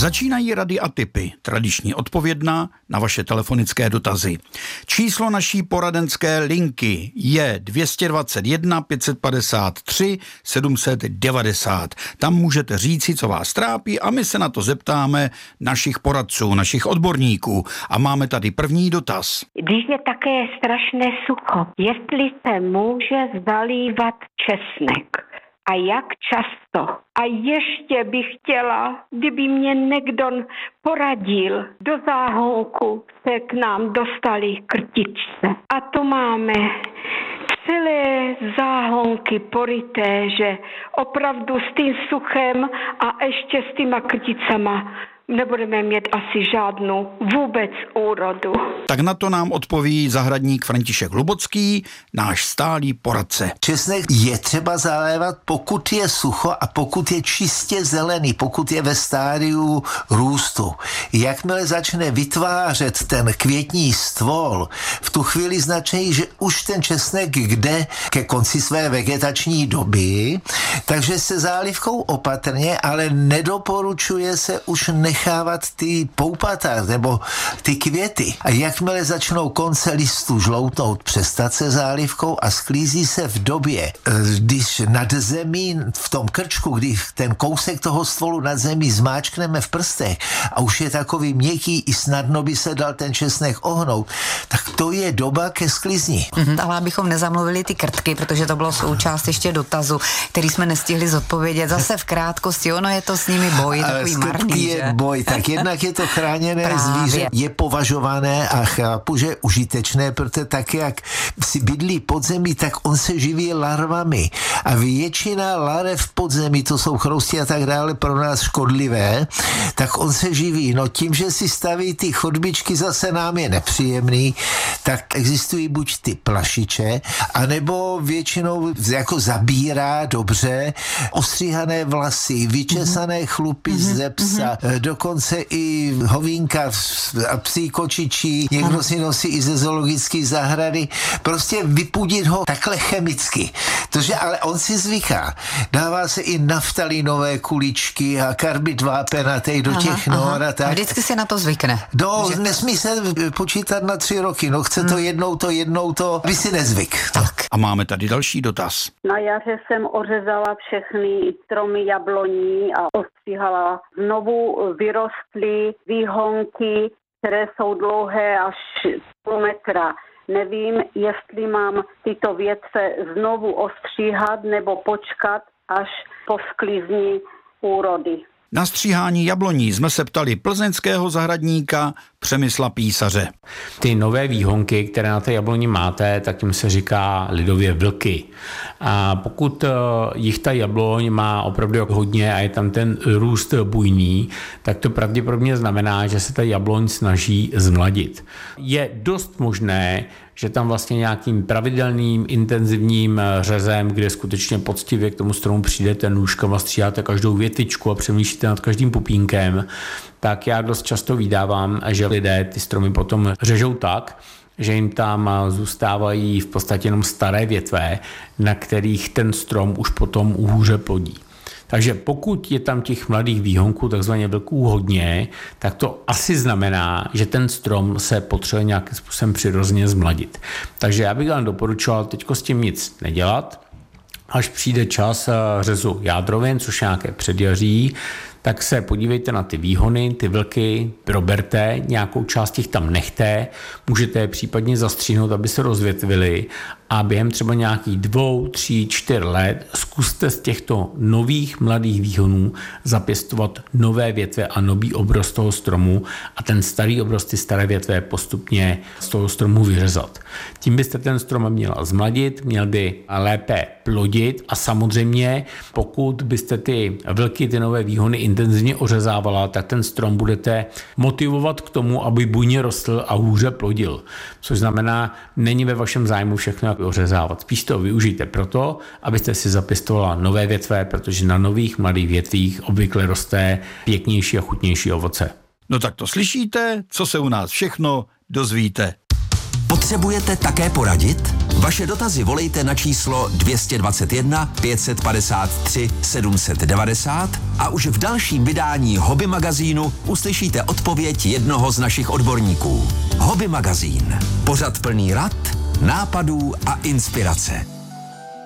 Začínají rady a tipy, tradiční odpovědná na vaše telefonické dotazy. Číslo naší poradenské linky je 221 553 790. Tam můžete říci, co vás trápí, a my se na to zeptáme našich poradců, našich odborníků. A máme tady první dotaz. Když je také strašné sucho, jestli se může zalívat česnek a jak často? A ještě bych chtěla, kdyby mě někdo poradil, do záhonku se k nám dostali krtičce. A to máme celé záhonky poryté, že opravdu s tím suchem a ještě s těma krticama nebudeme mít asi žádnou vůbec úrodu. Tak na to nám odpoví zahradník František Hlubocký, náš stálý poradce. Česnek je třeba zalévat, pokud je sucho a pokud je čistě zelený, pokud je ve stádiu růstu. Jakmile začne vytvářet ten květní stvol, v tu chvíli značí, že už ten česnek jde ke konci své vegetační doby, takže se zálivkou opatrně, ale nedoporučuje se už nechávat ty poupata nebo ty květy. A jakmile začnou konce listů žloutnout, přestat se zálivkou a sklízí se v době, když nad zemí v tom krčku, když ten kousek toho stvolu nad zemí zmáčkneme v prstech a už je takový měkký i snadno by se dal ten česnek ohnout, tak to je doba ke sklizni. Ale abychom nezamluvili ty krtky, protože to bylo součást ještě dotazu, který jsme nestihli zodpovědět. Zase v krátkosti, ono je to s nimi boj, takový marný, že? Boj, tak jednak je to chráněné zvíře, je považované a chápu, že je užitečné, protože tak, jak si bydlí podzemí, tak on se živí larvami. A většina larev podzemí, to jsou chrousti a tak dále, pro nás škodlivé, tak on se živí. No tím, že si staví ty chodbičky, zase nám je nepříjemný, tak existují buď ty plašiče, anebo většinou jako zabírá dobře ostříhané vlasy, vyčesané chlupy ze psa, dokonce i hovínka a psí kočičí, někdo si nosí i ze zoologické zahrady, prostě vypudit ho takhle chemicky. Tože ale on si zvyká. Dává se i naftalinové kuličky a karbid vápenatej do těch nor a tak. A vždycky si na to zvykne. Nesmí se počítat na 3 roky, no chce to jednou to, by si nezvyk. Tak. A máme tady další dotaz. Na jaře jsem ořezala všechny stromy jabloní a ostříhala. Znovu vyrostly výhonky, které jsou dlouhé až půl metra. Nevím, jestli mám tyto větve znovu ostříhat nebo počkat až po sklizni úrody. Na stříhání jabloní jsme se ptali plzeňského zahradníka Přemysla Písaře. Ty nové výhonky, které na té jabloni máte, tak jim se říká lidově vlky. A pokud jich ta jabloň má opravdu hodně a je tam ten růst bujný, tak to pravděpodobně znamená, že se ta jabloň snaží zmladit. Je dost možné, že tam vlastně nějakým pravidelným, intenzivním řezem, kde skutečně poctivě k tomu stromu přijdete nůžkama, stříháte každou větičku a přemýšlíte nad každým pupínkem, tak já dost často vydávám, že lidé ty stromy potom řežou tak, že jim tam zůstávají v podstatě jenom staré větve, na kterých ten strom už potom hůře plodí. Takže pokud je tam těch mladých výhonků, takzvaně vlků, hodně, tak to asi znamená, že ten strom se potřebuje nějakým způsobem přirozeně zmladit. Takže já bych vám doporučoval teďko s tím nic nedělat. Až přijde čas řezu jádrovin, což je nějaké předjaří, tak se podívejte na ty výhony, ty vlky, proberte, nějakou část jich tam nechte, můžete je případně zastříhnout, aby se rozvětvily a během třeba nějakých 2, 3, 4 let zkuste z těchto nových mladých výhonů zapěstovat nové větve a nový obrost toho stromu a ten starý obrost, ty staré větve postupně z toho stromu vyřezat. Tím byste ten strom měla zmladit, měl by lépe plodit a samozřejmě pokud byste ty vlky, ty nové výhony intenzivně ořezávala, tak ten strom budete motivovat k tomu, aby bujně rostl a hůře plodil. Což znamená, není ve vašem zájmu všechno ořezávat. Spíš to využijte proto, abyste si zapěstovala nové větve, protože na nových mladých větvích obvykle roste pěknější a chutnější ovoce. No tak to slyšíte, co se u nás všechno dozvíte. Potřebujete také poradit? Vaše dotazy volejte na číslo 221 553 790 a už v dalším vydání Hobby magazínu uslyšíte odpověď jednoho z našich odborníků. Hobby magazín. Pořad plný rad, nápadů a inspirace.